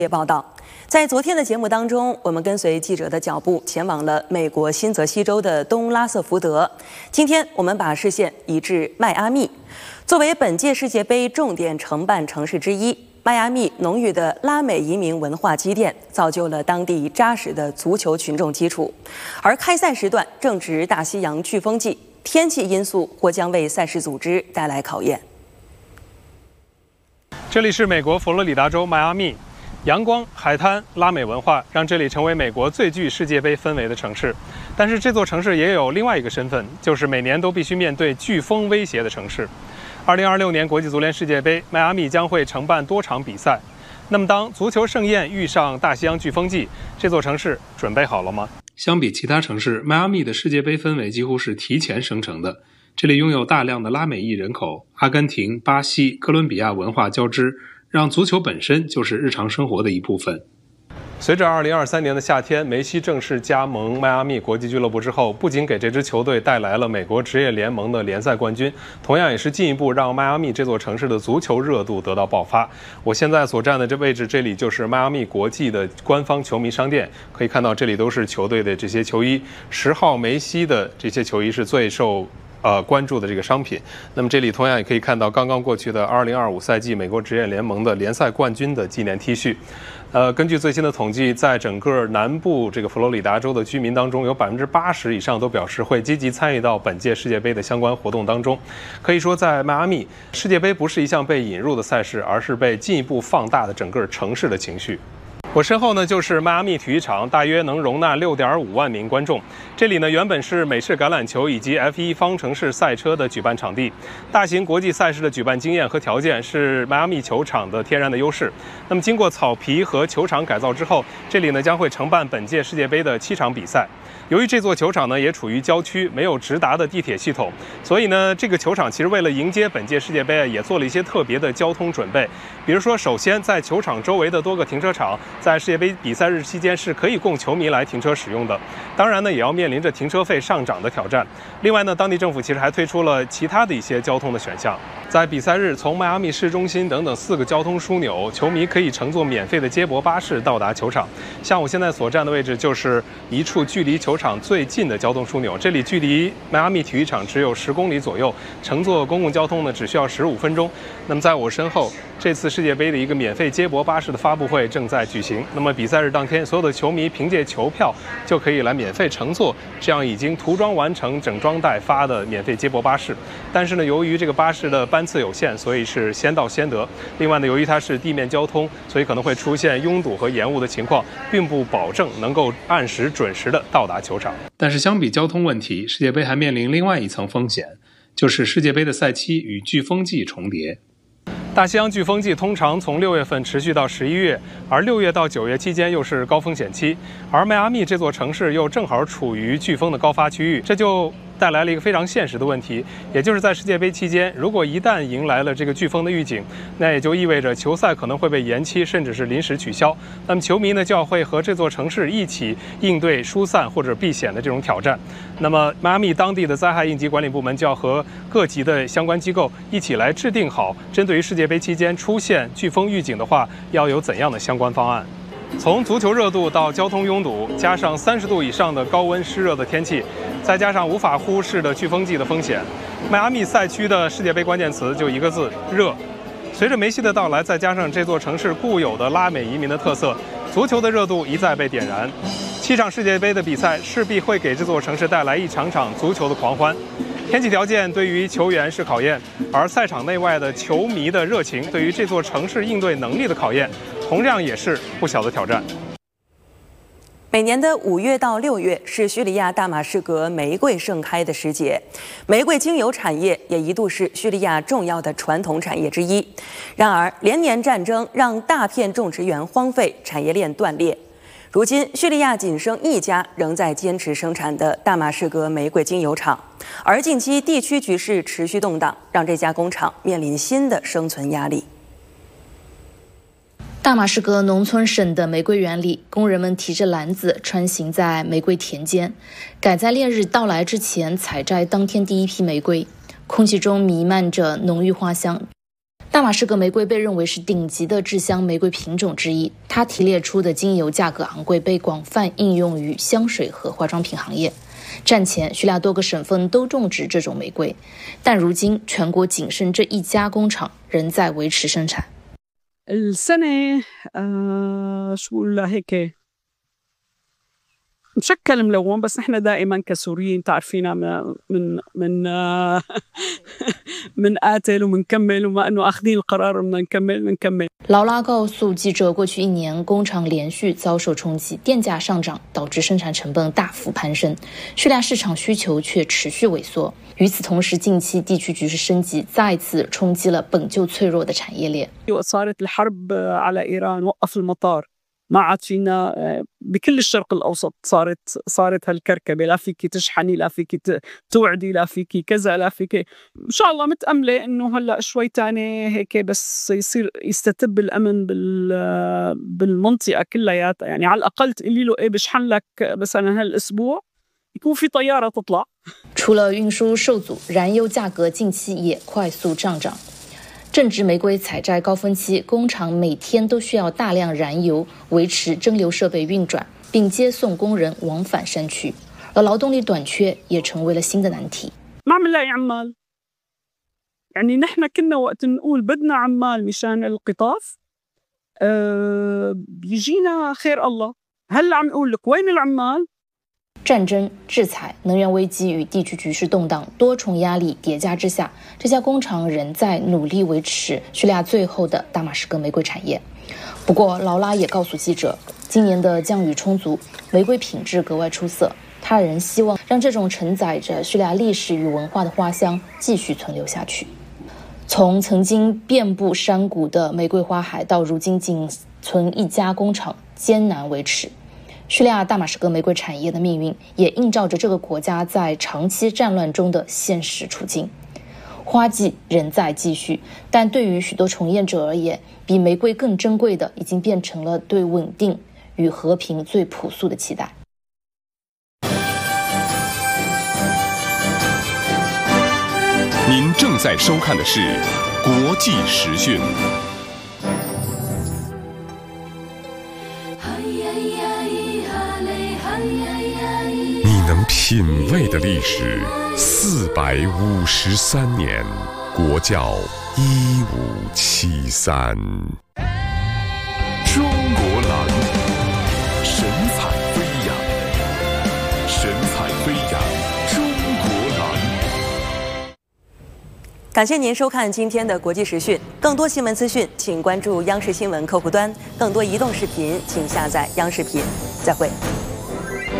报道，在昨天的节目当中，我们跟随记者的脚步前往了美国新泽西州的东拉瑟福德。今天我们把视线移至迈阿密，作为本届世界杯重点承办城市之一，迈阿密浓郁的拉美移民文化积淀，造就了当地扎实的足球群众基础。而开赛时段正值大西洋飓风季，天气因素或将为赛事组织带来考验。 这里是美国佛罗里达州迈阿密。阳光、海滩、拉美文化让这里成为美国最具世界杯氛围的城市。但是这座城市也有另外一个身份，就是每年都必须面对飓风威胁的城市。2026年国际足联世界杯，迈阿密将会承办多场比赛。那么当足球盛宴遇上大西洋飓风季，这座城市准备好了吗？相比其他城市，迈阿密的世界杯氛围几乎是提前生成的。这里拥有大量的拉美裔人口，阿根廷、巴西、哥伦比亚文化交织，让足球本身就是日常生活的一部分。随着2023年的夏天，梅西正式加盟迈阿密国际俱乐部之后，不仅给这支球队带来了美国职业联盟的联赛冠军，同样也是进一步让迈阿密这座城市的足球热度得到爆发。我现在所站的这位置，这里就是迈阿密国际的官方球迷商店，可以看到这里都是球队的这些球衣，10号梅西的这些球衣是最受关注的这个商品。那么这里同样也可以看到刚刚过去的2025赛季美国职业联盟的联赛冠军的纪念 T 恤。根据最新的统计，在整个南部这个佛罗里达州的居民当中，有80%以上都表示会积极参与到本届世界杯的相关活动当中。可以说，在迈阿密，世界杯不是一项被引入的赛事，而是被进一步放大的整个城市的情绪。我身后呢就是迈阿密体育场，大约能容纳6.5万名观众。这里呢原本是美式橄榄球以及 F1 方程式赛车的举办场地，大型国际赛事的举办经验和条件是迈阿密球场的天然的优势。那么经过草皮和球场改造之后，这里呢将会承办本届世界杯的7场比赛。由于这座球场呢也处于郊区，没有直达的地铁系统，所以呢这个球场其实为了迎接本届世界杯也做了一些特别的交通准备。比如说，首先在球场周围的多个停车场在世界杯比赛日期间是可以供球迷来停车使用的，当然呢也要面临着停车费上涨的挑战。另外呢，当地政府其实还推出了其他的一些交通的选项。在比赛日，从迈阿密市中心等等4个交通枢纽，球迷可以乘坐免费的接驳巴士到达球场。像我现在所站的位置就是一处距离球场最近的交通枢纽，这里距离迈阿密体育场只有10公里左右，乘坐公共交通呢只需要15分钟。那么在我身后，这次世界杯的一个免费接驳巴士的发布会正在举行。那么比赛日当天，所有的球迷凭借球票就可以来免费乘坐这样已经涂装完成、整装待发的免费接驳巴士。但是呢，由于这个巴士的班次有限，所以是先到先得。另外呢，由于它是地面交通，所以可能会出现拥堵和延误的情况，并不保证能够按时准时的到达球场。但是相比交通问题，世界杯还面临另外一层风险，就是世界杯的赛期与飓风季重叠。大西洋飓风季通常从6月份持续到11月，而6月到9月期间又是高风险期，而迈阿密这座城市又正好处于飓风的高发区域，这就带来了一个非常现实的问题，也就是在世界杯期间，如果一旦迎来了这个飓风的预警，那也就意味着球赛可能会被延期，甚至是临时取消。那么球迷呢就要会和这座城市一起应对疏散或者避险的这种挑战。那么迈阿密当地的灾害应急管理部门就要和各级的相关机构一起来制定好，针对于世界杯期间出现飓风预警的话，要有怎样的相关方案。从足球热度到交通拥堵，加上30度以上的高温湿热的天气，再加上无法忽视的飓风季的风险，迈阿密赛区的世界杯关键词就一个字：热。随着梅西的到来，再加上这座城市固有的拉美移民的特色，足球的热度一再被点燃。7场世界杯的比赛势必会给这座城市带来一场场足球的狂欢。天气条件对于球员是考验，而赛场内外的球迷的热情对于这座城市应对能力的考验，同样也是不小的挑战。 每年的5月到6月是叙利亚大马士革玫瑰盛开的时节，玫瑰精油产业也一度是叙利亚重要的传统产业之一。然而，连年战争让大片种植园荒废，产业链断裂。如今，叙利亚仅剩一家仍在坚持生产的大马士革玫瑰精油厂，而近期地区局势持续动荡，让这家工厂面临新的生存压力。 大马士革农村省的玫瑰园里，工人们提着篮子穿行在玫瑰田间，赶在烈日到来之前采摘当天第一批玫瑰。空气中弥漫着浓郁花香， 大马士革玫瑰被认为是顶级的制香玫瑰品种之一，它提炼出的精油价格昂贵，被广泛应用于香水和化妆品行业。战前，叙利亚多个省份都种植这种玫瑰，但如今全国仅剩这一家工厂仍在维持生产。 السنة شو بقول هيك مشكل ملون بس نحن دائما كسوريين تعرفينا من قاتل ومنكمل وما انه اخذين القرار بدنا نكمل。 劳拉告诉记者，过去1年工厂连续遭受冲击，电价上涨导致生产成本大幅攀升，叙利亚市场需求却持续萎缩。与此同时，近期地区局势升级，再次冲击了本就脆弱的产业链。 صارت الحرب على إيران وقف المطار ما عاد فينا بكل الشرق الأوسط صارت هالكركبة، لا فيك تشحني لا فيك توعدي لا فيك كذا لا فيك. إن شاء الله متأملة إنه هلأ شوي تاني هيك بس يصير يستتب الأمن بالمنطقة كلياتها، يعني على الأقل تقولي له إيه بشحن لك مثلا هالأسبوع يكون في طيارة تطلع。 除了运输受阻，燃油价格近期也快速上涨。正值玫瑰采摘高峰期，工厂每天都需要大量燃油维持蒸馏设备运转，并接送工人往返山区，而劳动力短缺也成为了新的难题。 ما عم نلاقي عمال، يعني نحن كنا وقت نقول بدنا عمال مشان القطاف بيجينا خير الله، هلا عم نقول لك وين العمال。 战争、制裁、能源危机与地区局势动荡多重压力叠加之下，这家工厂仍在努力维持叙利亚最后的大马士革玫瑰产业。不过，劳拉也告诉记者，今年的降雨充足，玫瑰品质格外出色。他仍希望让这种承载着叙利亚历史与文化的花香继续存留下去。从曾经遍布山谷的玫瑰花海，到如今仅存一家工厂艰难维持。叙利亚大马士革玫瑰产业的命运也映照着这个国家在长期战乱中的现实处境。花季仍在继续，但对于许多从业者而言，比玫瑰更珍贵的已经变成了对稳定与和平最朴素的期待。 您正在收看的是国际时讯。你能品味的历史453年，国窖1573。中国蓝，神采飞扬，神采飞扬，中国蓝。 感谢您收看今天的国际时讯，更多新闻资讯，请关注央视新闻客户端，更多移动视频，请下载央视频。再会。